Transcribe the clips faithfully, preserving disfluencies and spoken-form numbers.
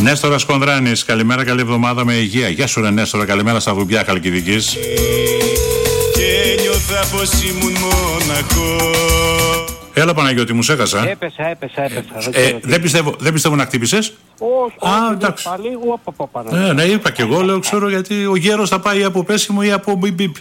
Νέστορα Κονδράνης, καλημέρα, καλή εβδομάδα με υγεία. Γεια σου ρε Νέστορα, καλημέρα στα Βουμπιά Χαλκιδικής. Και νιώθα πως ήμουν μοναχός. Έλα Παναγιώτη, μου σέχασα. Έπεσα, έπεσα, έπεσα. Ε, ε, δεν, πιστεύω, δεν πιστεύω να χτύπησες. Όχι, Α, εντάξει. λίγο. Ε, ναι, είπα και εγώ, λέω, ξέρω γιατί ο γέρος θα πάει από πέσιμο ή από μπιπ μπιπ.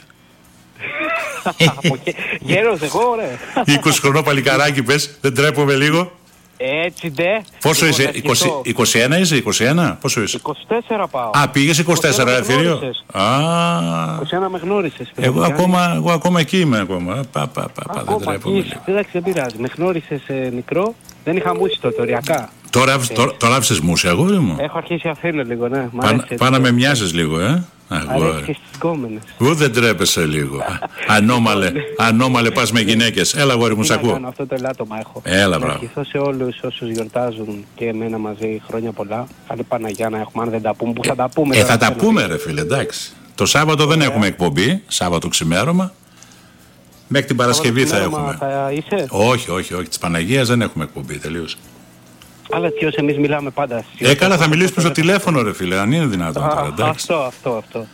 Γέρος εγώ, ρε. είκοσι χρονό παλικαράκι πες, δεν τρέπομαι λίγο. Έτσι ντε. Πόσο είσαι, είκοσι, είκοσι ένα είσαι, είκοσι ένα, πόσο είσαι? είκοσι τέσσερα πάω. Α, πήγες είκοσι τέσσερα, ρε θηρίο. Α. είκοσι ένα με γνώρισες. Εγώ ακόμα, εγώ ακόμα εκεί είμαι ακόμα. Πα, πα, πα, πα, δεν τρέπομαι λίγο. Εντάξει, δεν πειράζει. Με γνώρισες ε, μικρό, δεν είχα μούσει τότε οριακά. Τώρα, τώρα, τώρα άφησες μουσια, αγόρι μου. Έχω αρχίσει αφήνω λίγο, ναι. Πά να με μοιάζεις λίγο, ε. Αρέσει και στις κόμενες. Ού, δεν τρέπεσαι λίγο. Ανώμαλε, ανώμαλε πας με γυναίκες. Έλα αγόρι μου, σ' ακούω. Αυτό το ελάττωμα έχω. Έλα, μπράβο. Να ευχηθώ σε όλους όσους γιορτάζουν και εμένα μαζί χρόνια πολλά. Καλή Παναγιά να έχουμε, αν δεν τα πούμε, που θα τα πούμε. Ε, θα τα πούμε ρε φίλε, εντάξει. Το Σάββατο δεν έχουμε εκπομπή, Σάββατο ξημέρωμα. Μέχρι την Παρασκευή θα έχουμε. Θα είσαι? Όχι, όχι, όχι. Της Παναγίας δεν έχουμε εκπομπή, τελείωσε. Αλλά τι όσοι εμείς μιλάμε πάντα. Ε, καλά, θα μιλήσουμε στο τηλέφωνο, ρε φίλε, αν είναι δυνατόν τώρα, εντάξει. Αυτό, αυτό, αυτό.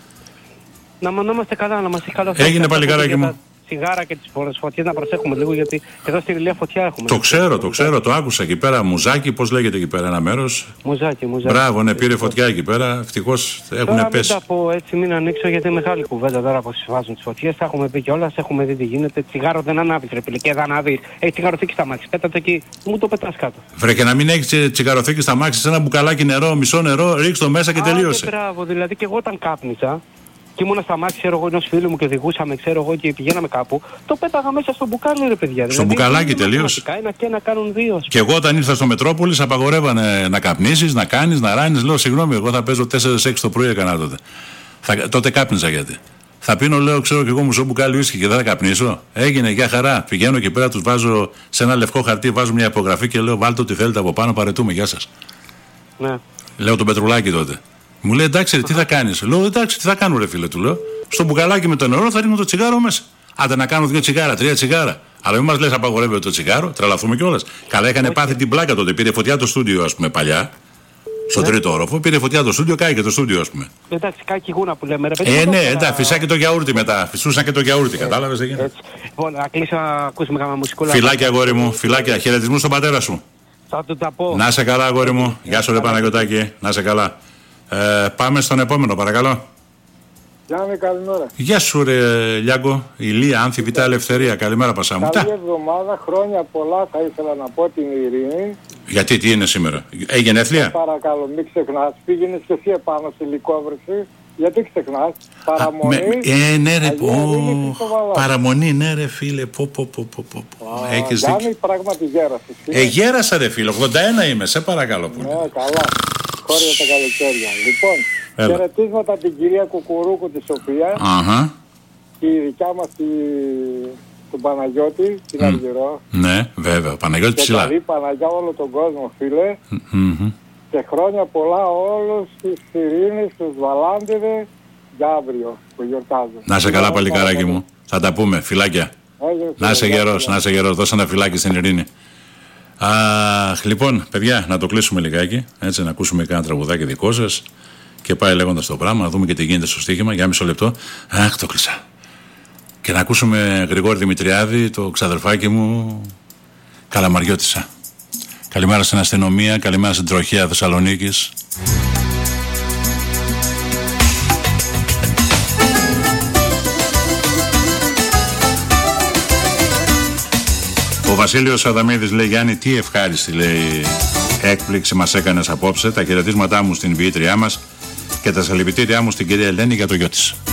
Να, να είμαστε καλά, να είμαστε καλά. Έγινε παλικάράκι μου. Σιγάρα και τις φωτιές να προσέχουμε λίγο, γιατί εδώ στη Ρηλία φωτιά έχουμε. Το ξέρω, το ξέρω, το άκουσα εκεί πέρα. Μουζάκι, πώς λέγεται εκεί πέρα ένα μέρος. Μουζάκι, μουζάκι. Μπράβο, ναι, πήρε φωτιά εκεί πέρα. Ευτυχώς έχουν πέσει. Μην τα πω έτσι, μην ανοίξω, γιατί μεγάλη κουβέντα τώρα πως βάζουν τις φωτιές. Τα έχουμε πει κιόλας, έχουμε δει τι γίνεται. Τσιγάρο δεν ανάβεις, ρε φίλε, και δεν ανάβεις. Έχει τσιγαροθήκη στα μάξι. Πέτατε εκεί, μου το πετάς κάτω. Βρε, και να μην έχει τσιγαροθήκη στα μάξι, σε ένα μπουκαλάκι νερό, μισό νερό, ρίξ το μέσα και τελείωσε. Μπράβο, δηλαδή και εγώ όταν κάπνιζα. Και ήμουνα στα μάτια, ξέρω εγώ, ενός φίλου μου και οδηγούσαμε, ξέρω εγώ, και πηγαίναμε κάπου. Το πέταγα μέσα στο μπουκάλι, ρε παιδιά. Στο δηλαδή, μπουκαλάκι τελείως. Ένα και ένα κάνουν δύο. Και εγώ όταν ήρθα στο Μετρόπολης, απαγορεύανε να καπνίσεις, να κάνεις, να ράνεις. Λέω, συγγνώμη, εγώ θα παίζω τέσσερα έξι το πρωί έκανα τότε. Θα, τότε κάπνιζα γιατί. Θα πίνω, λέω, ξέρω και εγώ μισό μπουκάλι ουίσκι και δεν θα καπνίσω. Έγινε, για χαρά. Πηγαίνω εκεί πέρα, τους βάζω σε ένα λευκό χαρτί, βάζω μια υπογραφή και λέω, βάλτε ό,τι θέλετε από πάνω, παρετούμε, γεια σας. Ναι. Λέω τον Πετρουλάκη τότε. Μου λέει, εντάξει, ρε, τι θα κάνεις? Λέω, εντάξει, τι θα κάνω, ρε φίλε, του λέω. Στο μπουκαλάκι με το νερό θα ρίχνω το τσιγάρο μέσα. Άντε να κάνω δύο τσιγάρα, τρία τσιγάρα. Αλλά μην μας λες απαγορεύεται το τσιγάρο, τρελαθούμε κιόλας. Καλά, έκανε πάθει την πλάκα τότε. Πήρε φωτιά το στούντιο, ας πούμε, παλιά. Στον ναι. τρίτο όροφο, πήρε φωτιά το στούντιο, κάει και το στούντιο, ας πούμε. Εντάξει, κάκι γούνα που λέμε, ρε παιδί. Ε, ναι, εντάξει, φυσά και το γιαούρτι μετά. Φυσούσαν και το γιαούρτι, κατάλαβες τι έγινε. Λοιπόν, να κλείσω να ακούσουμε κάμα μουσικούλα. Φιλάκια, αγόρι μου, φιλάκια. Χαιρετισμού στον πατέρα σου. Θα του τα πω. Να σε καλά, αγόρι μου. Γεια σου, ρε Παναγιωτάκη. Να σε καλά. Ε, πάμε στον επόμενο, παρακαλώ. Γιάννη, καλημέρα. Γεια σου, ρε Λιάγκο. Ηλία, Άνθη, Β' Ελευθερία. Καλημέρα, Πασά μου. Καλή εβδομάδα, χρόνια πολλά. Θα ήθελα να πω την Ειρήνη. Γιατί, τι είναι σήμερα, Έγινε γενέθλια? Παρακαλώ, μην ξεχνάς. Πήγαινε και εσύ επάνω στη Λυκόβρηση. Γιατί ξεχνάς? Παραμονή. Α, με, ε, ναι, ρε, πω, παραμονή, ναι, ρε φίλε. Πω, πω, πω, πω, πω. Έχεις Γιάννη, δίκιο. Πράγματι γέρασες. Ε, γέρασα, ρε φίλε. ογδόντα ένα είμαι, σε παρακαλώ πολύ. Ναι, καλά. Χώρια τα καλοκαίρια. Λοιπόν, χαιρετίσματα την κυρία Κουκουρούκου τη Σοφία. Αχα. Και η δικιά μας τη... τον Παναγιώτη, την mm. Αργυρό. Ναι, βέβαια. Παναγιώτη και ψηλά. Καλή Παναγιά όλο τον κόσμο, φίλε. Mm-hmm. Και χρόνια πολλά όλους τους Ειρήνες, τους Βαλάντιδες για αύριο που γιορτάζουν. Να σε καλά, παλικάράκι μου. Θα τα πούμε. Φιλάκια. Έγινε, να είσαι γερός, να είσαι γερός. Δώσε ένα φυλάκι στην Ειρήνη. Αχ, λοιπόν, παιδιά, να το κλείσουμε λιγάκι. Έτσι, να ακούσουμε κάνα τραγουδάκι δικό σας. Και πάει λέγοντας το πράγμα, να δούμε και τι γίνεται στο στοίχημα. Για μισό λεπτό. Αχ, το κλείσα. Και να ακούσουμε Γρηγόρη Δημητριάδη, το ξαδερφάκι μου, Καλαμαριώτισσα. Καλημέρα στην αστυνομία, καλημέρα στην τροχέα Θεσσαλονίκης. Ο Βασίλειος Αδαμίδης λέει, Γιάννη, τι ευχάριστη, λέει, έκπληξη μας έκανες απόψε. Τα χαιρετίσματά μου στην ποιήτριά μας και τα συλληπιτήριά μου στην κυρία Ελένη για το γιο της.